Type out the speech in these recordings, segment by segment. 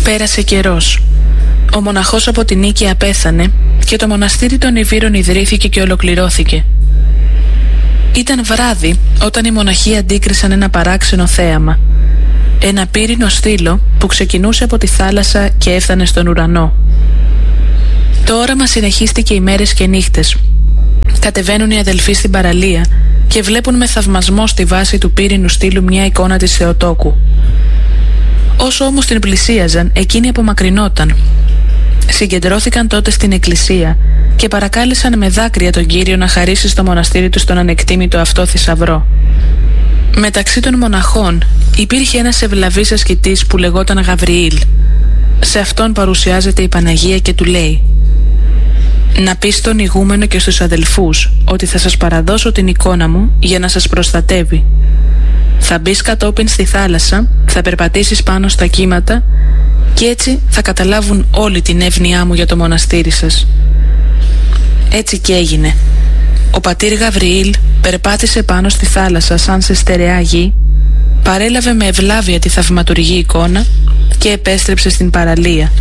Πέρασε καιρός. Ο μοναχός από την Νίκαια πέθανε και το μοναστήρι των Ιβύρων ιδρύθηκε και ολοκληρώθηκε. Ήταν βράδυ όταν οι μοναχοί αντίκρισαν ένα παράξενο θέαμα. Ένα πύρινο στήλο που ξεκινούσε από τη θάλασσα και έφτανε στον ουρανό. Το όραμα συνεχίστηκε ημέρες και νύχτες. Κατεβαίνουν οι αδελφοί στην παραλία και βλέπουν με θαυμασμό στη βάση του πύρινου στήλου μια εικόνα της Θεοτόκου. Όσο όμως την πλησίαζαν, εκείνη απομακρυνόταν. Συγκεντρώθηκαν τότε στην εκκλησία και παρακάλεσαν με δάκρυα τον Κύριο να χαρίσει στο μοναστήρι του τον ανεκτήμητο αυτό θησαυρό. Μεταξύ των μοναχών υπήρχε ένας ευλαβής ασκητής που λεγόταν Γαβριήλ. Σε αυτόν παρουσιάζεται η Παναγία και του λέει: «Να πεις στον ηγούμενο και στους αδελφούς ότι θα σας παραδώσω την εικόνα μου για να σας προστατεύει. Θα μπεις κατόπιν στη θάλασσα, θα περπατήσεις πάνω στα κύματα και έτσι θα καταλάβουν όλη την εύνοιά μου για το μοναστήρι σας». Έτσι και έγινε. Ο πατήρ Γαβριήλ περπάτησε πάνω στη θάλασσα σαν σε στερεά γη, παρέλαβε με ευλάβεια τη θαυματουργή εικόνα και επέστρεψε στην παραλία.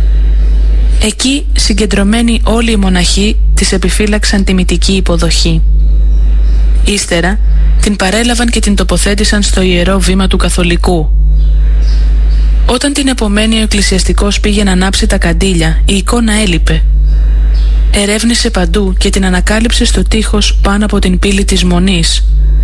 Εκεί συγκεντρωμένοι όλοι οι μοναχοί της επιφύλαξαν τιμητική υποδοχή. Ύστερα την παρέλαβαν και την τοποθέτησαν στο ιερό βήμα του Καθολικού. Όταν την επομένη ο εκκλησιαστικός πήγε να ανάψει τα καντήλια, η εικόνα έλειπε. Ερεύνησε παντού και την ανακάλυψε στο τείχος πάνω από την πύλη της Μονής.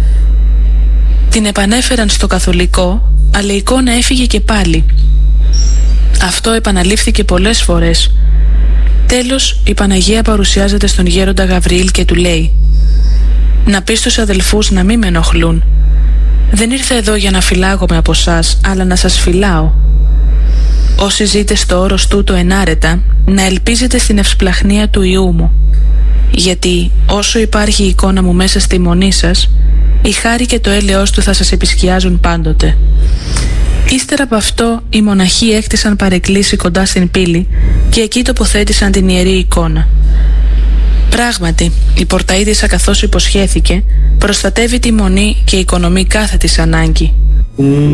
Την επανέφεραν στο Καθολικό, αλλά η εικόνα έφυγε και πάλι. Αυτό επαναλήφθηκε πολλές φορές. Τέλος, η Παναγία παρουσιάζεται στον γέροντα Γαβριήλ και του λέει: «Να πεις στους αδελφούς να μην με ενοχλούν. Δεν ήρθα εδώ για να φυλάγομαι από σας, αλλά να σας φυλάω. Όσοι ζείτε στο όρος τούτο ενάρετα, να ελπίζετε στην ευσπλαχνία του Υιού μου. Γιατί όσο υπάρχει η εικόνα μου μέσα στη μονή σας, η χάρη και το έλεος του θα σας επισκιάζουν πάντοτε». Ύστερα από αυτό, οι μοναχοί έκτισαν παρεκκλήσι κοντά στην πύλη και εκεί τοποθέτησαν την ιερή εικόνα. Πράγματι, η πορταΐδισσα, καθώς υποσχέθηκε, προστατεύει τη μονή και οικονομεί κάθε της ανάγκη.